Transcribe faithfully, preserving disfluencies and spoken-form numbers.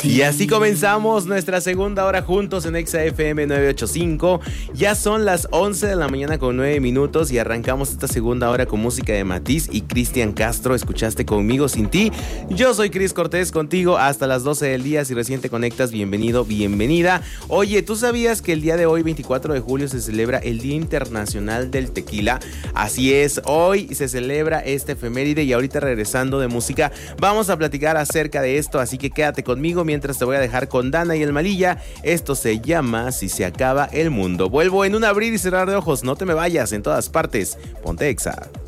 Y así comenzamos nuestra segunda hora juntos en Exa F M novecientos ochenta y cinco. Ya son las once de la mañana con nueve minutos y arrancamos esta segunda hora con música de Matiz y Cristian Castro. Escuchaste Conmigo Sin Ti. Yo soy Cris Cortés, contigo hasta las doce del día. Si recién te conectas, bienvenido, bienvenida. Oye, ¿tú sabías que el día de hoy, veinticuatro de julio, se celebra el Día Internacional del Tequila? Así es, hoy se celebra esta efeméride y ahorita regresando de música vamos a platicar acerca de esto, así que quédate conmigo mientras te voy a dejar con Dana y el Malilla. Esto se llama Si se acaba el mundo. Vuelvo en un abrir y cerrar de ojos, no te me vayas, en todas partes. Ponte Exa.